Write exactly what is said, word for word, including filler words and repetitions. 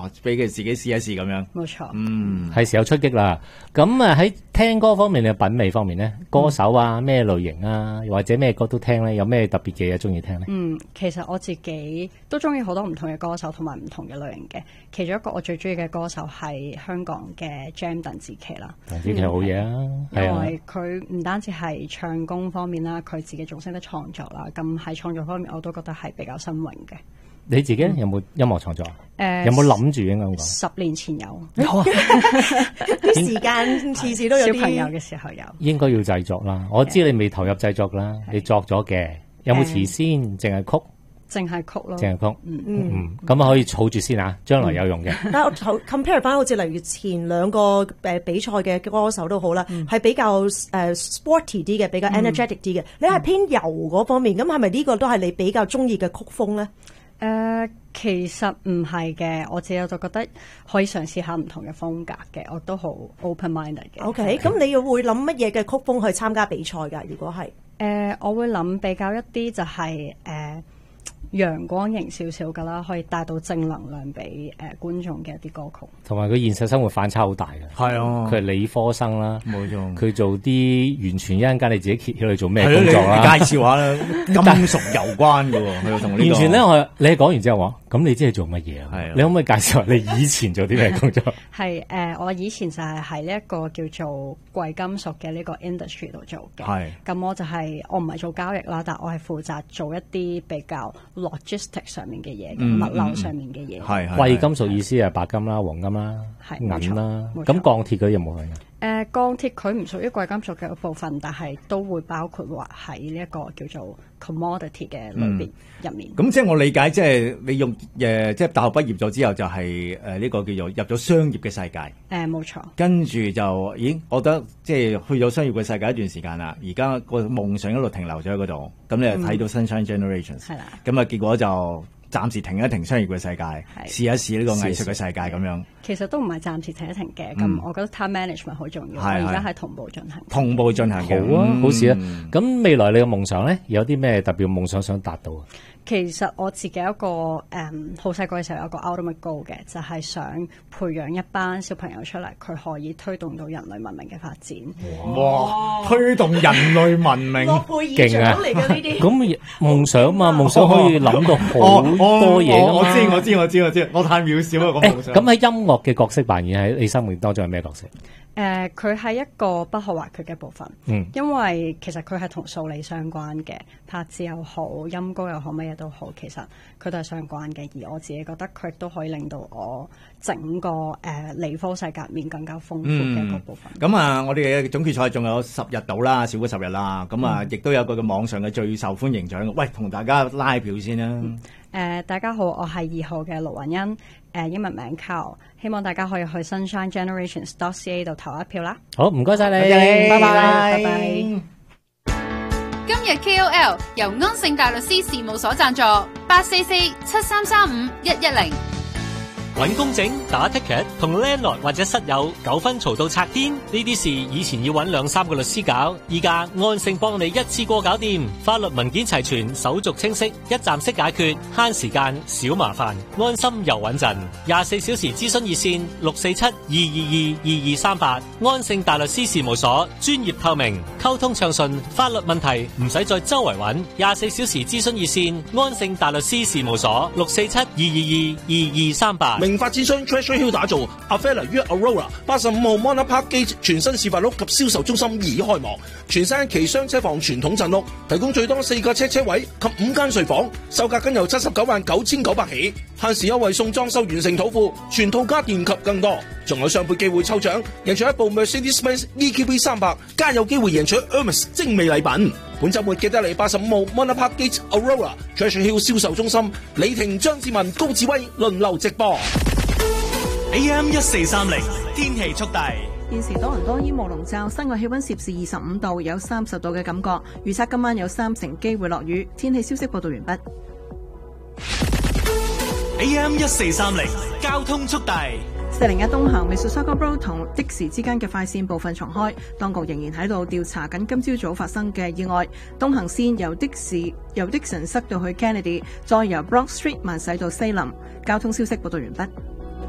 啊，俾佢自己試一試咁樣。 冇錯， 嗯，係時候出擊啦。咁啊喺聽歌方面嘅品味方面咧，歌手啊咩類型啊，或者咩歌都聽咧，有咩特別嘅嘢中意聽咧？ 嗯，其實我自己都中意好多唔同嘅歌手同埋唔同嘅類型嘅。其中一個我最中意嘅歌手係香港嘅 Jam 鄧紫棋啦。 鄧紫棋好嘢啊，係啊， 因為佢唔單止係唱功方面啦，佢自己仲識得創作啦。咁喺創作方面，我都覺得係比較新穎嘅。 你自己有冇音樂創作啊？ 誒， 有冇諗住應該咁講？ 十年前有， 啲時間次次都有啲小朋友嘅時候有。 應該要製作啦。我知你未投入製作啦，你作咗嘅，有冇詞先？淨係曲？ 淨係曲咯。 淨係曲。嗯嗯。咁啊可以儲住先啊，將來有用嘅。 但係我 compare 翻好似例如前兩個誒比賽嘅歌手都好啦，係比較誒 sporty 啲嘅，比較 energetic 啲嘅。你係偏柔嗰方面，咁係咪呢個都係你比較中意嘅曲風咧？ 誒、呃，其實唔係嘅，我自己就覺得可以嘗試下唔同嘅風格嘅，我都好 open minded 嘅。 OK，咁你又會諗乜嘢嘅曲風去參加比賽㗎？如果係誒、 呃，我會諗比較一啲就係、是、誒。呃陽光型少少㗎啦，可以帶到正能量俾誒、呃、觀眾嘅一啲歌曲。 同埋佢現實生活反差好大嘅。 係啊， 佢係理科生啦， 冇錯。佢做啲完全一陣間你自己揭曉你做咩工作啦。 介紹下啦，金屬有關嘅喎，佢同呢個。 完全咧，我你講完之後話，咁你即係做乜嘢啊？係，你可唔可以介紹下你以前做啲咩工作？ 係誒、呃，我以前就係喺呢一個叫做貴金屬嘅呢個 industry 度做嘅。係。咁我就係、是、我唔係做交易啦，但我係負責做一啲比較 logistic 上面嘅嘢、嗯，物流上面嘅嘢。係係。 貴金屬意思係白金啦、黃金啦、銀啦。咁鋼鐵嗰啲有冇去啊？ 誒、呃、鋼鐵佢唔屬於貴金屬嘅一部分，但係都會包括話喺呢一個叫做 commodity 嘅裏邊入面。 咁、嗯、即係我理解，即係你用誒、呃、即係大學畢業咗之後，就係誒呢個叫做入咗商業嘅世界。誒、 呃、冇錯。跟住就咦，我覺得即係去咗商業嘅世界一段時間啦。而家個夢想一路停留咗喺嗰度，咁你又睇到 Sunshine Generations。係、嗯、啦。咁啊，結果就暫時停一停商業嘅世界，試一試呢個藝術嘅世界咁樣。 其實都唔係暫時停一停嘅，咁、嗯、我覺得 time management 好重要。我而家係同步進行。同步進行嘅，好啊，好事啊。咁、嗯、未來你嘅夢想咧，有啲咩特別夢想想達到啊？ 其實我自己有一個誒，好細個嘅時候有一個 ultimate goal 嘅，就係、是、想培養一班小朋友出嚟，佢可以推動到人類文明嘅發展。 哇！推動人類文明， 勁啊！嚟嘅呢啲。 咁夢想嘛，夢想可以諗到好多嘢噶嘛。 我知我知我知我知，我太渺小啦個夢想。 咁喺音樂嘅角色扮演喺你生命當中係咩角色？ 誒、呃，佢係一個不可或缺嘅部分，嗯，因為其實佢係同數理相關嘅，拍子又好，音高又好，乜嘢都好，其實佢都係相關嘅。而我自己覺得佢都可以令到我整個誒、呃、理科世界面更加豐富嘅一個部分。咁、 嗯、啊，我哋嘅總決賽仲有十日到啦，少過十日啦。咁啊，亦、嗯、都有個嘅網上嘅最受歡迎獎。喂，同大家拉票先啦。誒、 嗯呃，大家好，我係二號嘅盧允欣。誒、呃、英文名 Carl， 希望大家可以去 sunshine generations dot c a 度投一票啦。 好，唔該晒你， 拜拜，拜拜。 今日 K O L 由安盛大律師事務所贊助，八四四七三三五一一零。 揾工整、打 ticket 同 landlord 或者室友糾紛嘈到拆天，呢啲事以前要揾兩三個律師搞，依家安盛幫你一次過搞掂，法律文件齊全，手續清晰，一站式解決，慳時間少麻煩，安心又穩陣。廿四小時諮詢熱線六四七二二二二二三八，安盛大律師事務所，專業透明，溝通暢順，法律問題唔使再周圍揾。廿四小時諮詢熱線安盛大律師事務所六四七二二二二二三八。 明發展商 Treasure Hill 打造 Avella 於 Aurora 八十五號 Manor Park Gate 全新示範屋及銷售中心已開幕，全新一期雙車房傳統鎮屋，提供最多四個車車位及五間睡房，售價僅由七十九萬九千九百起，限時優惠送裝修完成土庫，全套家電及更多，仲有雙倍機會抽獎，贏取一部 Mercedes-Benz E Q B 三百，加有機會贏取 Hermes 精美禮品。本週末記得嚟八十五號 Manor Park Gate Aurora Treasure Hill 銷售中心，李婷、張志文、高志威輪流直播。 A M 一四三零天氣速遞。 現時多倫多煙霧籠罩，室外氣溫攝氏二十五度，有三十度嘅感覺。預測今晚有三成機會落雨。天氣消息報道完畢。 A M 一四三零交通速遞。 四零一東行 Mississauga Road 同的士之間嘅快線部分重開，當局仍然喺度調查緊今朝早發生嘅意外。東行線由的士由的神塞到去 Kennedy， 再由 Brock Street 慢駛到西林。交通消息報道完畢。